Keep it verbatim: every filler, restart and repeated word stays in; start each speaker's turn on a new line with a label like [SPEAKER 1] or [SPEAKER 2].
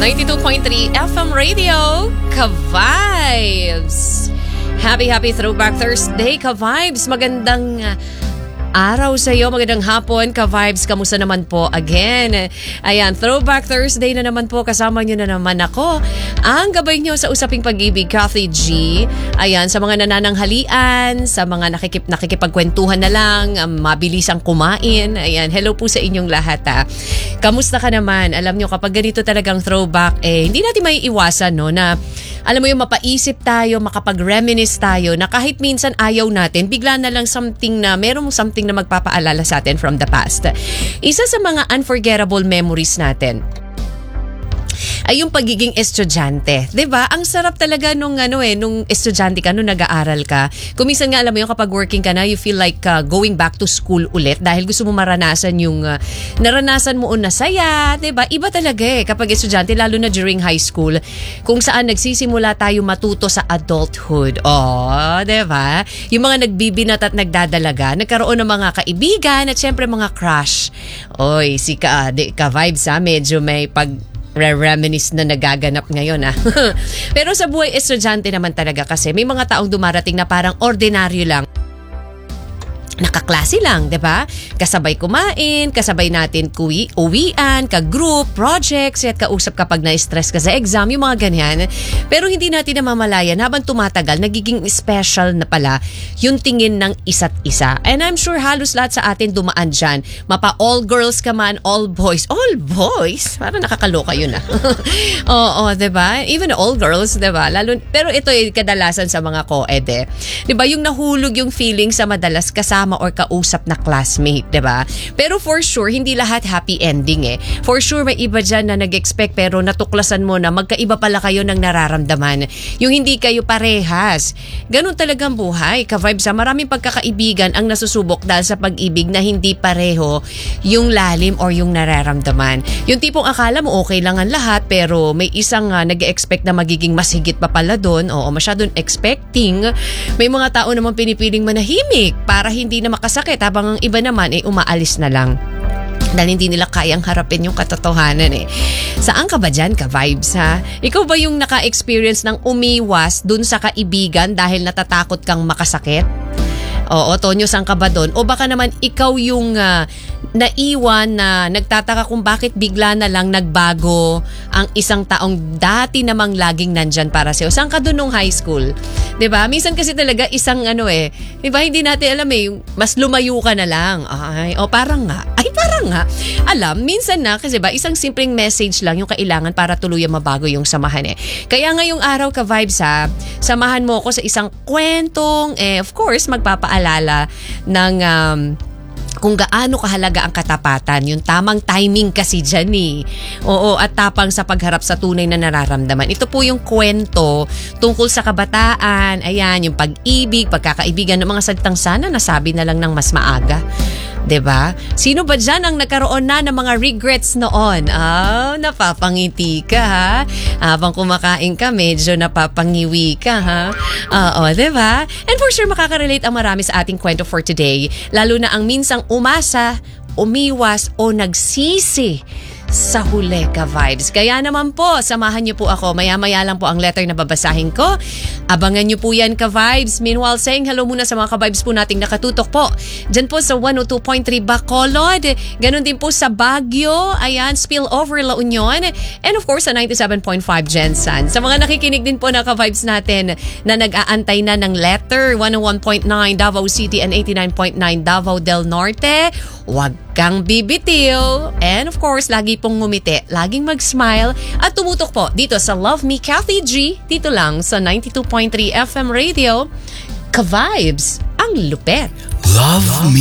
[SPEAKER 1] ninety-two point three F M Radio, Ka-Vibes! Happy, happy Throwback Thursday, Ka-Vibes! Magandang uh, araw sa iyo, magandang hapon, Ka-Vibes. Kamusta naman po again? Ayan, Throwback Thursday na naman po. Kasama nyo na naman ako. Ang gabay nyo sa Usaping Pag-ibig, Kathy G. Ayan, sa mga nanananghalian, sa mga nakikip, nakikipagkwentuhan na lang, um, mabilis ang kumain. Ayan, hello po sa inyong lahat. Ha. Kamusta ka naman? Alam nyo, kapag ganito talagang throwback, eh, hindi natin may iwasan, no, na alam mo yung mapaisip tayo, makapag-reminisce tayo na kahit minsan ayaw natin, bigla na lang something na, merong something na magpapaalala sa atin from the past. Isa sa mga unforgettable memories natin ay yung pagiging estudyante. 'Di ba? Ang sarap talaga nung ano eh, nung estudyante ka, nung nag-aaral ka. Kung minsan nga alam mo yung kapag working ka na, you feel like uh, going back to school ulit dahil gusto mo maranasan yung uh, naranasan mo na saya, 'di ba? Iba talaga eh kapag estudyante, lalo na during high school, kung saan nagsisimula tayo matuto sa adulthood. Oh, 'di ba? Yung mga nagbibinat at nagdadalaga, nagkaroon ng mga kaibigan at syempre mga crush. Oy, si ka, di, ka-vibes ha, medyo may pag re-reminisce na nagaganap ngayon ah. Pero sa buhay estudyante naman talaga kasi may mga taong dumarating na parang ordinaryo lang. Nakaklase lang, 'di ba? Kasabay kumain, kasabay natin kuwi, uwian, ka-group, projects, at kausap kapag na-stress ka sa exam, yung mga ganyan. Pero hindi natin namamalayan habang tumatagal, nagiging special na pala yung tingin ng isa't isa. And I'm sure halos lahat sa atin dumaan dyan. Mapa all girls ka man, all boys. All boys? Parang nakakaloka yun ah. Oo, 'di ba? Even all girls, 'di ba? Lalo, pero ito ay kadalasan sa mga co-ed eh. 'Di ba? Yung nahulog yung feeling sa madalas kasama or kausap na classmate, 'di ba? Pero for sure, hindi lahat happy ending eh. For sure, may iba dyan na nag-expect pero natuklasan mo na magkaiba pala kayo ng nararamdaman. Yung hindi kayo parehas. Ganun talagang buhay. Ka-vibes ha, maraming pagkakaibigan ang nasusubok dahil sa pag-ibig na hindi pareho yung lalim or yung nararamdaman. Yung tipong akala mo okay lang ang lahat pero may isang uh, nag-expect na magiging mas higit pa pala doon. Oo, masyadong expecting. May mga tao naman pinipiling manahimik para hindi na makasakit habang ang iba naman ay umaalis na lang dahil hindi nila kayang harapin yung katotohanan eh. Saan ka ba dyan, ka-vibes ha? Ikaw ba yung naka-experience ng umiwas dun sa kaibigan dahil natatakot kang makasakit? Oo, Tonyo, saan ka ba doon? O baka naman ikaw yung uh, naiwan na nagtataka kung bakit bigla na lang nagbago ang isang taong dati namang laging nandyan para sa'yo. Saan ka doon nung high school? 'Di ba? Minsan kasi talaga isang ano eh, 'di ba? Hindi natin alam eh, mas lumayo ka na lang. Ay, o parang nga. Ay, parang nga. Alam, minsan na kasi ba isang simpleng message lang yung kailangan para tuluyang mabago yung samahan eh. Kaya ngayong araw, ka-vibes ha, samahan mo ko sa isang kwentong eh of course magpapaalala ng um, kung gaano kahalaga ang katapatan, yung tamang timing kasi dyan eh. Oo, at tapang sa pagharap sa tunay na nararamdaman. Ito po yung kwento tungkol sa kabataan, ayan, yung pag-ibig, pagkakaibigan ng mga salitang sana nasabi na lang ng mas maaga. 'Di ba? Sino ba dyan ang nagkaroon na ng mga regrets noon? Ah, oh, napapangiti ka ha. Habang kumakain ka, medyo napapangiwi ka ha. Oo, 'di ba? And for sure makaka-relate ang marami sa ating kwento for today, lalo na ang minsang umasa, umiwas o nagsisi sa huli, ka-vibes. Kaya naman po, samahan niyo po ako. Maya-maya lang po ang letter na babasahin ko. Abangan niyo po yan, ka-vibes. Meanwhile, saying hello muna sa mga ka-vibes po nating nakatutok po. Diyan po sa one oh two point three Bacolod. Ganon din po sa Baguio. Ayan, Spillover, La Union. And of course, sa ninety-seven point five Gensan. Sa mga nakikinig din po na ka-vibes natin na nag-aantay na ng letter, one oh one point nine Davao City and eighty-nine point nine Davao del Norte. Huwag kang bibitiw. And of course, lagi pong ngumiti, laging mag-smile at tumutok po dito sa Love Me Kathy G, dito lang sa ninety-two point three F M Radio. Ka-vibes, ang lupet.
[SPEAKER 2] Love Me